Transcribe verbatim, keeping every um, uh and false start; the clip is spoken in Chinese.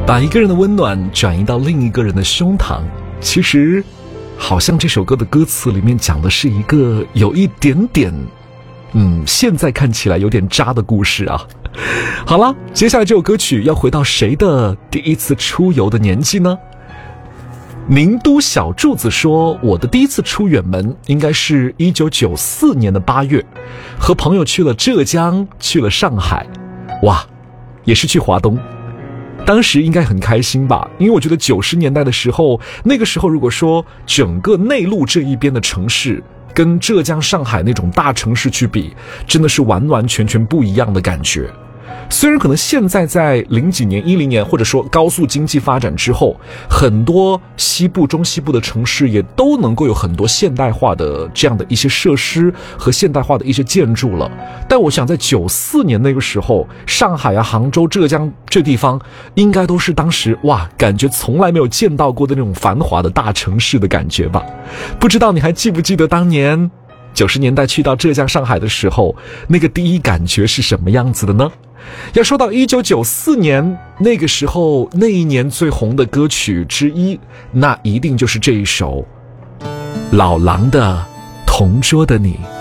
把一个人的温暖转移到另一个人的胸膛，其实好像这首歌的歌词里面讲的是一个有一点点嗯，现在看起来有点渣的故事啊。好了，接下来这首歌曲要回到谁的第一次出游的年纪呢？宁都小柱子说，我的第一次出远门应该是一九九四年的八月，和朋友去了浙江，去了上海，哇，也是去华东。当时应该很开心吧，因为我觉得九十年代的时候，那个时候如果说整个内陆这一边的城市跟浙江上海那种大城市去比，真的是完完全全不一样的感觉。虽然可能现在在零几年一零年或者说高速经济发展之后，很多西部中西部的城市也都能够有很多现代化的这样的一些设施和现代化的一些建筑了，但我想在九四年那个时候，上海啊、杭州、浙江这地方应该都是当时哇感觉从来没有见到过的那种繁华的大城市的感觉吧。不知道你还记不记得当年九十年代去到浙江上海的时候，那个第一感觉是什么样子的呢？要说到一九九四年那个时候，那一年最红的歌曲之一，那一定就是这一首老狼的《同桌的你》。